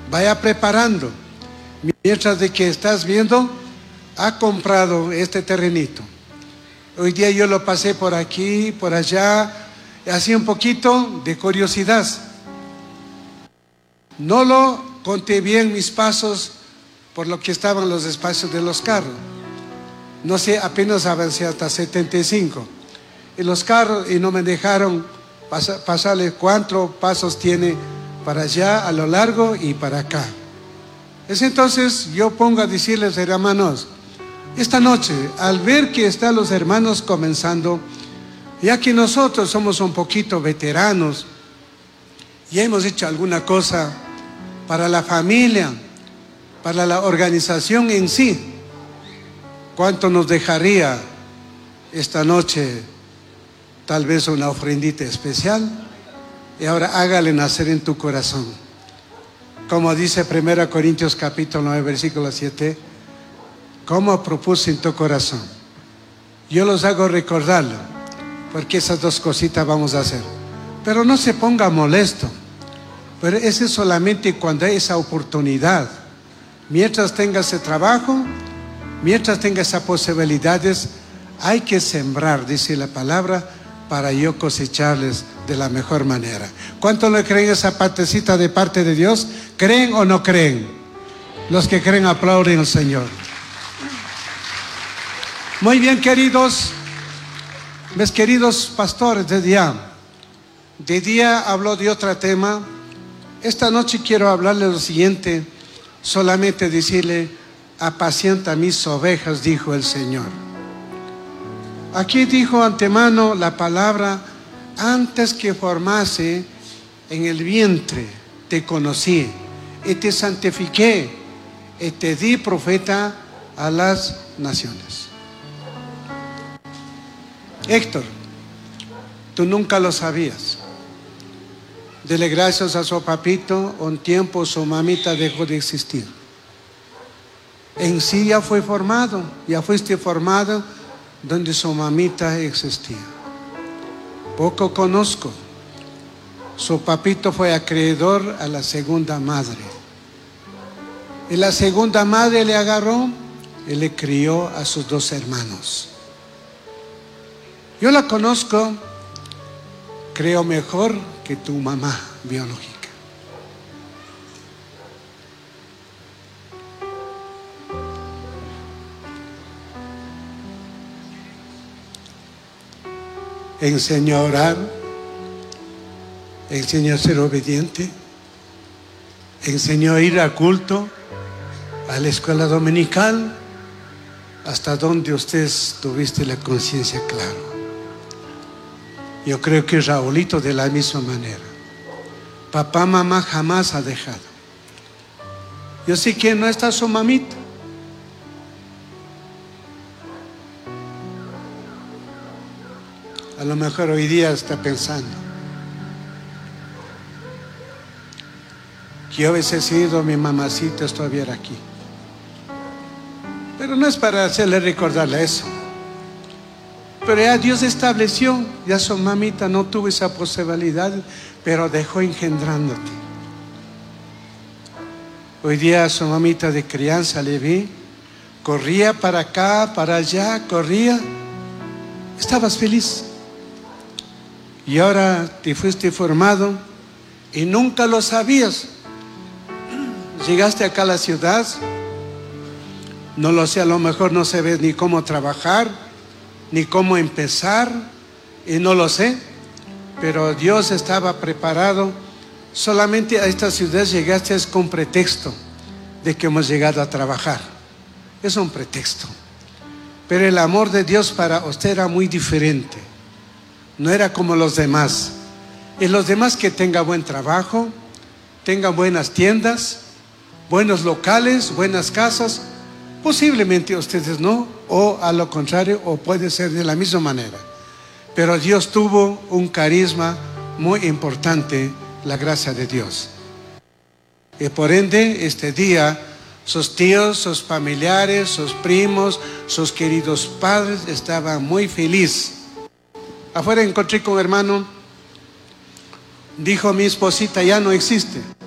vaya preparando. Mientras de que estás viendo, ha comprado este terrenito. Hoy día yo lo pasé por aquí, por allá, así un poquito de curiosidad. No lo conté bien mis pasos por lo que estaban los espacios de los carros. No sé, apenas avancé hasta 75. Y los carros, y no me dejaron pasarle cuántos pasos tiene para allá, a lo largo y para acá. Es entonces yo pongo a decirles, hermanos, esta noche, al ver que están los hermanos comenzando, ya que nosotros somos un poquito veteranos y hemos hecho alguna cosa para la familia, para la organización en sí, ¿cuánto nos dejaría esta noche tal vez una ofrendita especial? Y ahora hágale nacer en tu corazón. Como dice 1 Corintios capítulo 9, versículo 7, ¿cómo propuse en tu corazón? Yo los hago recordarlo, porque esas dos cositas vamos a hacer. Pero no se ponga molesto. Pero ese es solamente cuando hay esa oportunidad. Mientras tenga ese trabajo, mientras tenga esas posibilidades, hay que sembrar, dice la palabra, para yo cosecharles de la mejor manera. ¿Cuántos le creen esa partecita de parte de Dios? ¿Creen o no creen? Los que creen aplauden al Señor. Muy bien, queridos, mis queridos pastores de día habló de otro tema. Esta noche quiero hablarle lo siguiente, solamente decirle, apacienta mis ovejas, dijo el Señor. Aquí dijo antemano la palabra, antes que formase en el vientre, te conocí y te santifiqué y te di profeta a las naciones. Héctor, tú nunca lo sabías. Dele gracias a su papito, un tiempo su mamita dejó de existir. En sí ya fue formado, ya fuiste formado donde su mamita existía. Poco conozco. Su papito fue acreedor a la segunda madre. Y la segunda madre le agarró y le crió a sus dos hermanos. Yo la conozco, creo mejor que tu mamá biológica. Enseñó a orar, enseñó a ser obediente, enseñó a ir a culto, a la escuela dominical, hasta donde usted tuviste la conciencia clara. Yo creo que Raulito de la misma manera. Papá, mamá jamás ha dejado. Yo sé que no está su mamita. A lo mejor hoy día está pensando que yo hubiese sido mi mamacita, estuviera aquí. Pero no es para hacerle recordarle eso. Pero ya Dios estableció, ya su mamita no tuvo esa posibilidad, pero dejó engendrándote. Hoy día su mamita de crianza le vi, corría para acá, para allá, corría. Estabas feliz. Y ahora te fuiste formado y nunca lo sabías. Llegaste acá a la ciudad, no lo sé, a lo mejor no sabes ni cómo trabajar, ni cómo empezar, y no lo sé, pero Dios estaba preparado. Solamente a esta ciudad llegaste es con pretexto de que hemos llegado a trabajar. Es un pretexto. Pero el amor de Dios para usted era muy diferente. No era como los demás. Y los demás que tengan buen trabajo, tengan buenas tiendas, buenos locales, buenas casas, posiblemente ustedes no, o a lo contrario, o puede ser de la misma manera. Pero Dios tuvo un carisma muy importante, la gracia de Dios. Y por ende, este día, sus tíos, sus familiares, sus primos, sus queridos padres estaban muy felices. Afuera encontré con un hermano, dijo, mi esposita ya no existe.